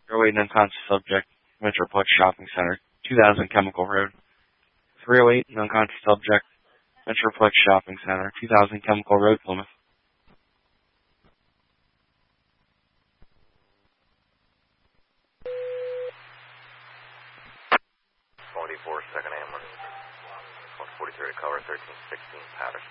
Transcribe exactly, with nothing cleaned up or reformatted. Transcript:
oh eight, unconscious subject, Metroplex Shopping Center, two thousand Chemical Road. three oh eight, unconscious subject, Metroplex Shopping Center, two thousand Chemical Road, Plymouth. forty-four, second ambulance. one forty-three, cover thirteen sixteen, Patterson.